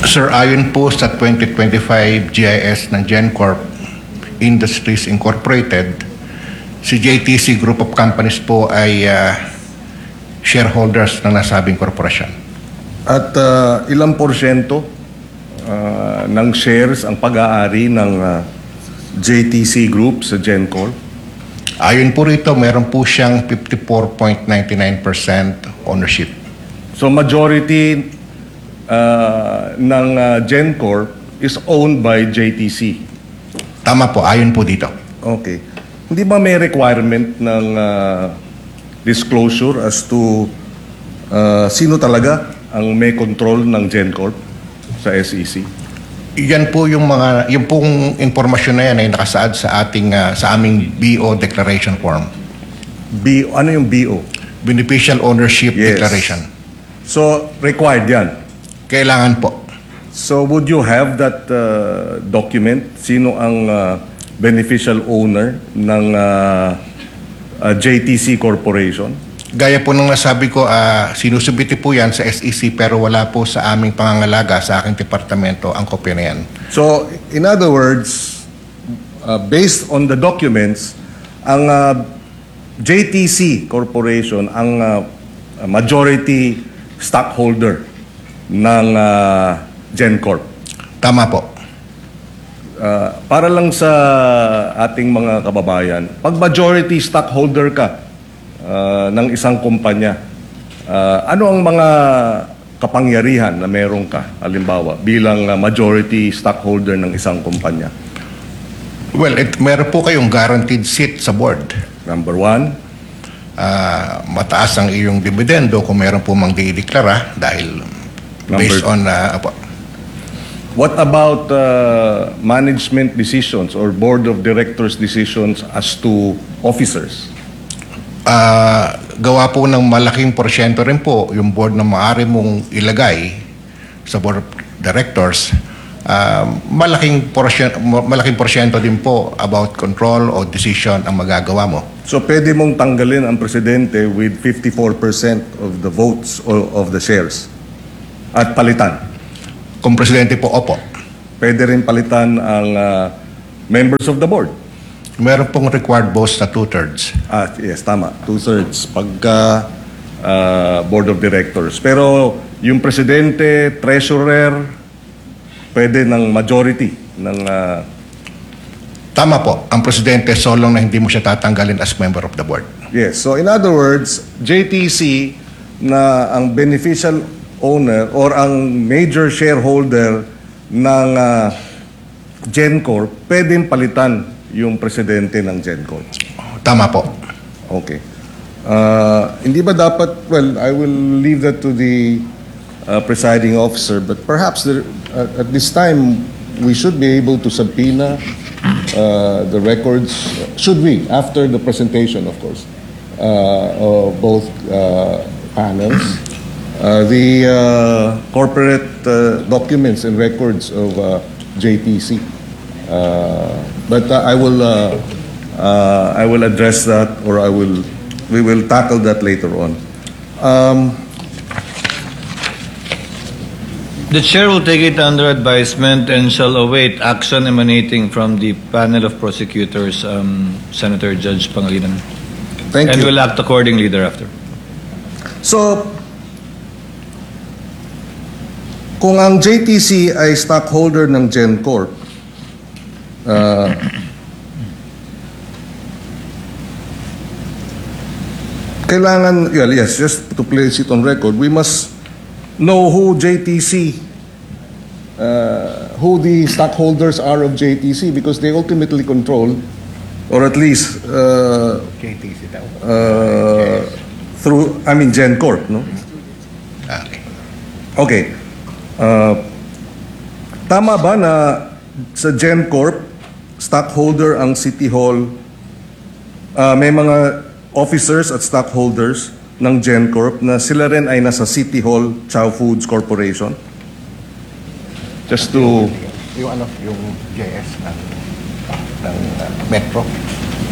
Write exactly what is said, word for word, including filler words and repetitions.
Sir, ayon po sa twenty twenty-five G I S ng GenCorp Industries Incorporated, si J T C Group of Companies po ay uh, shareholders ng nasabing korporasyon. At uh, ilang porsyento uh, ng shares ang pag-aari ng uh, J T C Group sa GenCorp? Ayon po rito, meron po siyang fifty-four point nine nine percent ownership. So majority uh, ng uh, GenCorp is owned by J T C? Tama po, ayon po dito. Okay. Hindi ba may requirement ng uh, disclosure as to uh, sino talaga ang may control ng GenCorp sa S E C? Yan po yung mga, yung pong informasyon na yan ay nakasaad sa ating, uh, sa aming B O declaration form. B, ano yung B O? Beneficial Ownership Yes. Declaration. So, required yan. Kailangan po. So, would you have that uh, document? Sino ang uh, beneficial owner ng uh, uh, J T C Corporation? Gaya po nung nasabi ko, uh, sinusubiti po yan sa S E C pero wala po sa aming pangangalaga sa aking departamento ang kopya na yan. So, in other words, uh, based on the documents, ang uh, J T C Corporation ang uh, majority stockholder ng uh, GenCorp. Tama po. Uh, para lang sa ating mga kababayan, pag majority stockholder ka uh, ng isang kumpanya, uh, ano ang mga kapangyarihan na meron ka, halimbawa, bilang uh, majority stockholder ng isang kumpanya? Well, it, meron po kayong guaranteed seat sa board. Number one, Uh, mataas ang iyong dividendo kung meron po mang dideklara dahil based Number- on uh, apo. what about uh, management decisions or board of directors decisions as to officers? Uh, gawa po ng malaking porsyento rin po yung board na maaari mong ilagay sa board of directors. Uh, malaking porsyento, malaking porsyento din po about control o decision ang magagawa mo. So pwede mong tanggalin ang presidente with fifty-four percent of the votes o- of the shares at palitan. Kung presidente po, opo. Pwede rin palitan ang uh, members of the board. Meron pong required votes na two-thirds. Ah, yes, tama. Two-thirds pagka uh, board of directors. Pero yung presidente, treasurer, pwede ng majority ng uh, Tama po, ang presidente so long na hindi mo siya tatanggalin as member of the board. yes. So in other words, J T C na ang beneficial owner or ang major shareholder ng uh, GenCorp, pwedeng palitan yung presidente ng GenCorp. Tama po. Okay. Uh, hindi ba dapat, well, I will leave that to the uh, presiding officer, but perhaps there, uh, at this time, we should be able to subpoena uh, the records, should we, after the presentation, of course, uh, of both uh, panels, uh, the uh, corporate uh, documents and records of uh, J T C. Uh, but uh, I will uh, uh, I will address that, or I will we will tackle that later on. Um, The chair will take it under advisement and shall await action emanating from the panel of prosecutors, um, Senator Judge Pangilinan. thank And you. will act accordingly thereafter. So, kung ang J T C ay stockholder ng GenCorp, uh, kailangan, well, yes, just to place it on record, we must know who J T C, uh, who the stockholders are of J T C, because they ultimately control, or at least uh, J T C daw. uh, through, I mean, GenCorp, no? Okay. Okay. Uh, tama ba na sa GenCorp, stockholder ang City Hall, uh, may mga officers at stockholders ng GenCorp na sila rin ay nasa City Hall Chow Foods Corporation? Just to... Yung ano, yung J S ng, ng uh, Metro.